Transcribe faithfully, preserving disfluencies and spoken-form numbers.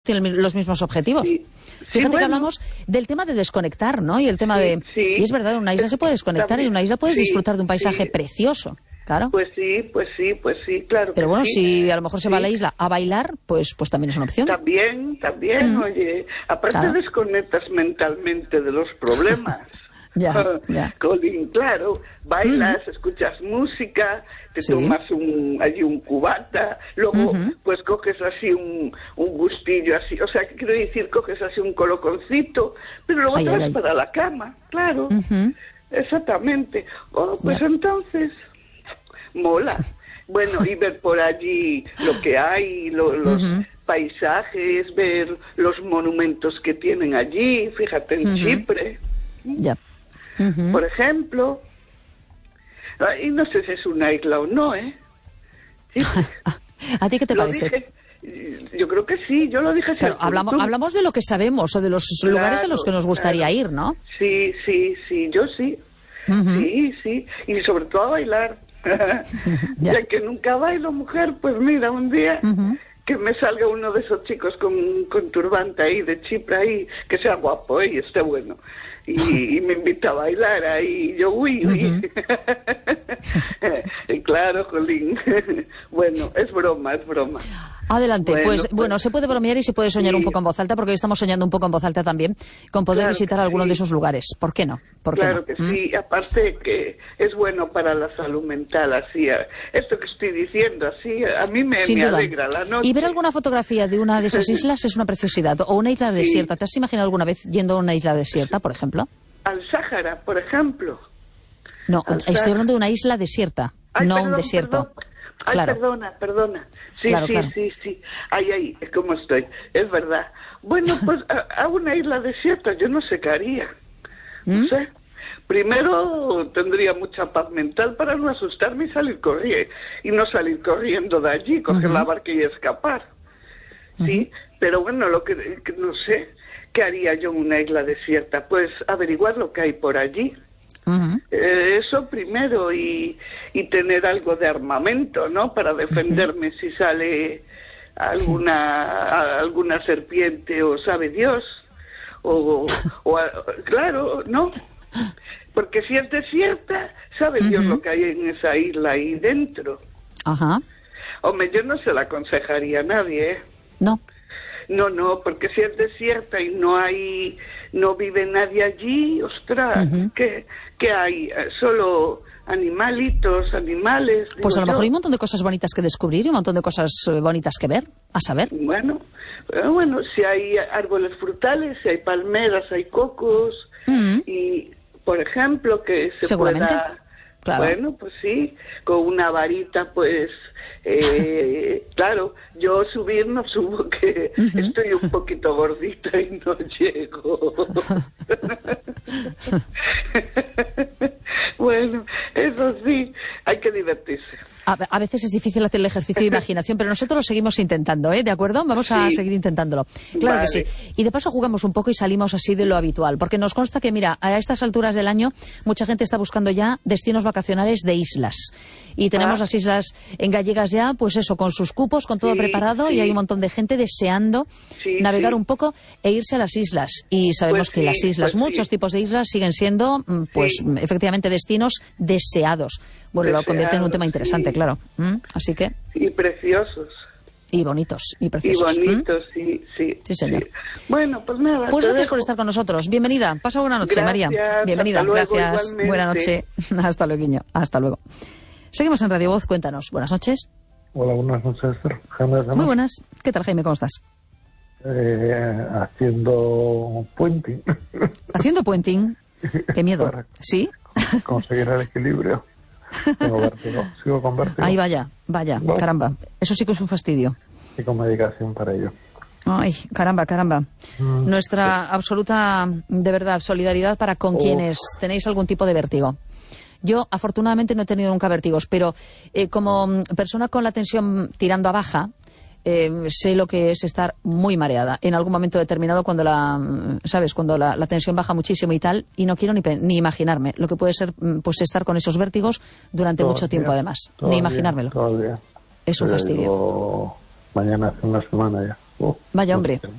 tienen los mismos objetivos. Sí. Fíjate sí, bueno. que hablamos del tema de desconectar, ¿no? Y el tema sí, de... Sí. Y es verdad, en una isla se puede desconectar También, y en una isla puedes sí, disfrutar de un paisaje sí. precioso, claro. Pues sí, pues sí, pues sí, claro. Pero bueno, sí. si a lo mejor se sí. va a la isla a bailar, pues pues también es una opción. También, también, mm. oye, aparte claro. desconectas mentalmente de los problemas. Ya, ya. Colín, claro, bailas, uh-huh. escuchas música, te sí. tomas un, allí un cubata, luego uh-huh. pues coges así un, un gustillo así, o sea, quiero decir, coges así un coloconcito, pero luego ay, te vas ay, ay. para la cama, claro, uh-huh. exactamente. Oh, pues ya. entonces, mola. Bueno, y ver por allí lo que hay, lo, los uh-huh. paisajes, ver los monumentos que tienen allí, fíjate en uh-huh. Chipre. Ya. Uh-huh. Por ejemplo, y no sé si es una isla o no, ¿eh? ¿Sí? ¿A ti qué te lo parece? Dije, yo creo que sí, yo lo dije. Claro, hablamos, hablamos de lo que sabemos o de los claro, lugares a los que nos gustaría claro. ir, ¿no? Sí, sí, sí, yo sí. Uh-huh. Sí, sí, y sobre todo a bailar. ya. ya que nunca bailo, mujer, pues mira, un día... Uh-huh. que me salga uno de esos chicos con, con turbante ahí, de Chipre ahí, que sea guapo ¿eh? y esté bueno. Y, y me invita a bailar ahí, y yo, uy, uy. Uh-huh. Claro, Jolín. Bueno, es broma, es broma. Adelante, bueno, pues, pues bueno, se puede bromear y se puede soñar sí. un poco en voz alta, porque hoy estamos soñando un poco en voz alta también, con poder claro visitar alguno sí. de esos lugares. ¿Por qué no? ¿Por qué claro no? que ¿Mm? sí, aparte que es bueno para la salud mental, así, esto que estoy diciendo, así, a mí me, me alegra la noche. Y ver alguna fotografía de una de esas islas es una preciosidad, o una isla desierta. Sí. ¿Te has imaginado alguna vez yendo a una isla desierta, por ejemplo? Al Sáhara, por ejemplo. No, Al estoy Sáhara. hablando de una isla desierta, Ay, no perdón, un desierto. Perdón. Ay, claro. perdona, perdona. Sí, claro, sí, claro. sí, sí. Ay, ay, ¿cómo estoy? Es verdad. Bueno, pues a, a una isla desierta yo no sé qué haría. No ¿Mm? sé. Primero tendría mucha paz mental para no asustarme y salir corriendo. Y no salir corriendo de allí, coger uh-huh. la barca y escapar. Sí, uh-huh. pero bueno, lo que, que no sé, ¿qué haría yo en una isla desierta? Pues averiguar lo que hay por allí. Uh-huh. Eh, eso primero y, y tener algo de armamento, ¿no? Para defenderme uh-huh. si sale alguna alguna serpiente o sabe Dios o, o claro, ¿no? Porque si es desierta, sabe uh-huh. Dios lo que hay en esa isla ahí dentro. Ajá. Uh-huh. Hombre, yo no se la aconsejaría a nadie, ¿eh? No. No, no, porque si es desierta y no hay, no vive nadie allí, ostras, uh-huh. ¿qué, ¿qué hay? Solo animalitos, animales. Pues a lo yo. mejor hay un montón de cosas bonitas que descubrir y un montón de cosas bonitas que ver, a saber. Bueno, bueno, si hay árboles frutales, si hay palmeras, hay cocos, uh-huh. y, por ejemplo, que se seguramente. pueda... Claro. Bueno, pues sí, con una varita, pues, eh, claro, yo subir no subo, que uh-huh. estoy un poquito gordita y no llego. Bueno, eso sí, hay que divertirse. A, a veces es difícil hacer el ejercicio de imaginación, pero nosotros lo seguimos intentando, ¿eh? ¿De acuerdo? Vamos a sí. seguir intentándolo. Claro vale. que sí. Y de paso jugamos un poco y salimos así de lo habitual, porque nos consta que, mira, a estas alturas del año mucha gente está buscando ya destinos vacacionales de islas. Y tenemos ah. las islas en gallegas ya, pues eso, con sus cupos, con todo sí, preparado, sí. y hay un montón de gente deseando sí, navegar sí. un poco e irse a las islas. Y sabemos pues que sí, las islas, pues muchos sí. tipos de islas, siguen siendo, pues, sí. efectivamente, destinos deseados. Bueno, deseados, lo convierte en un tema interesante. Sí. Claro, ¿Mm? Así que... Y preciosos. Y bonitos, y preciosos. Y bonitos, ¿Mm? sí, sí. Sí, señor. Sí. Bueno, pues nada. Pues gracias dejo. por estar con nosotros. Bienvenida. Pasa buena noche, gracias, María. Bienvenida, hasta luego, gracias. Igualmente. Buena noche. Hasta luego. Hasta luego. Seguimos en Radio Voz, cuéntanos. Buenas noches. Hola, buenas noches, Jaime. Muy buenas. ¿Qué tal, Jaime? ¿Cómo estás? Eh, haciendo puenting. ¿Haciendo puenting? Qué miedo. Para ¿Sí? Conseguir el equilibrio. Tengo vértigo, sigo con vértigo. Ay, vaya, vaya, ¿no? Caramba. Eso sí que es un fastidio. Y con medicación para ello. Ay, caramba, caramba. Mm, Nuestra sí. absoluta, de verdad, solidaridad para con oh. quienes tenéis algún tipo de vértigo. Yo, afortunadamente, no he tenido nunca vértigos, pero eh, como persona con la tensión tirando a baja, eh, sé lo que es estar muy mareada en algún momento determinado cuando la, ¿sabes? Cuando la, la tensión baja muchísimo y tal, y no quiero ni, ni imaginarme lo que puede ser, pues, estar con esos vértigos durante todo mucho tiempo, además. Ni imaginármelo. Todo el día. Es un fastidio. Digo, mañana hace una semana ya. Uh, Vaya, hombre.